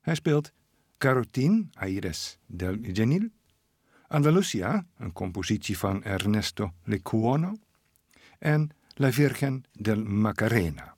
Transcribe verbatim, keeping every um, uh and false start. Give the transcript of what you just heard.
Hij speelt Carotín Aires del Genil, Andalusia, een compositie van Ernesto Lecuona, en La Virgen del Macarena.